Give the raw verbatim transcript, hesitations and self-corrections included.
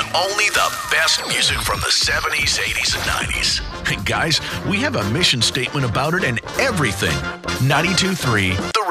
only the best music from the seventies, eighties, and nineties. And guys, we have a mission statement about it and everything. ninety-two point three The